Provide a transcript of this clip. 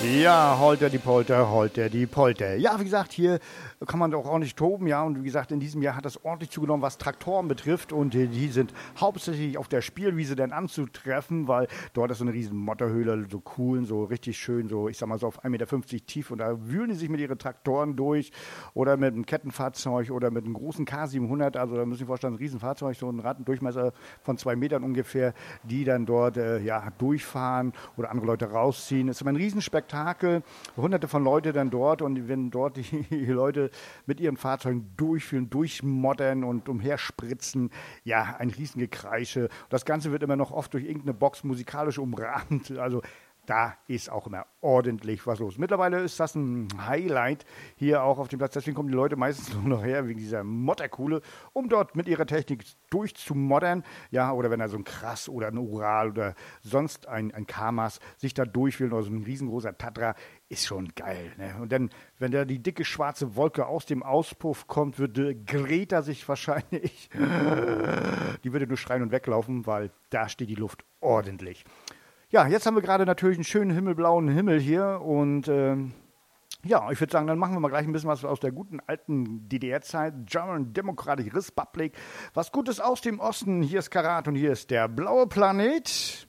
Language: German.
Ja, Holter die Polter, Holter die Polter. Ja, wie gesagt, hier kann man doch ordentlich toben, ja. Und wie gesagt, in diesem Jahr hat das ordentlich zugenommen, was Traktoren betrifft. Und die sind hauptsächlich auf der Spielwiese dann anzutreffen, weil dort ist so eine riesen Motterhöhle, so cool, so richtig schön, so ich sag mal so auf 1,50 Meter tief. Und da wühlen die sich mit ihren Traktoren durch oder mit einem Kettenfahrzeug oder mit einem großen K700. Also da müssen Sie sich vorstellen, ein Riesenfahrzeug, so ein Durchmesser von 2 Metern ungefähr, die dann dort durchfahren oder andere Leute rausziehen. Es ist immer ein Riesenspektakel. Hunderte von Leuten dann dort und wenn dort die Leute mit ihren Fahrzeugen durchführen, durchmoddern und umherspritzen, ja, ein Riesengekreische. Das Ganze wird immer noch oft durch irgendeine Box musikalisch umrahmt, also da ist auch immer ordentlich was los. Mittlerweile ist das ein Highlight hier auch auf dem Platz. Deswegen kommen die Leute meistens nur noch her wegen dieser Modderkuhle, um dort mit ihrer Technik durchzumoddern. Ja, oder wenn da so ein Krass oder ein Ural oder sonst ein Kamas sich da durchwählt oder so ein riesengroßer Tatra, ist schon geil. Ne? Und dann, wenn da die dicke schwarze Wolke aus dem Auspuff kommt, würde Greta sich wahrscheinlich, die würde nur schreien und weglaufen, weil da steht die Luft ordentlich. Ja, jetzt haben wir gerade natürlich einen schönen himmelblauen Himmel hier und ja, ich würde sagen, dann machen wir mal gleich ein bisschen was aus der guten alten DDR-Zeit, German Democratic Republic. Was Gutes aus dem Osten, hier ist Karat und hier ist der blaue Planet.